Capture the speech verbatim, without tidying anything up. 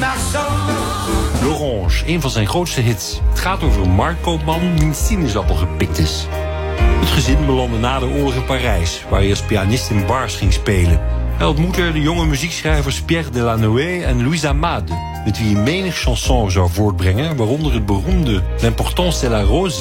L'Orange, een van zijn grootste hits. Het gaat over een marktkoopman die een sinaasappel gepikt is. Het gezin belandde na de oorlog in Parijs, waar hij als pianist in bars ging spelen. Hij ontmoette de jonge muziekschrijvers Pierre Delanoë en Louise Amade, met wie hij menig chanson zou voortbrengen, waaronder het beroemde L'importance de la rose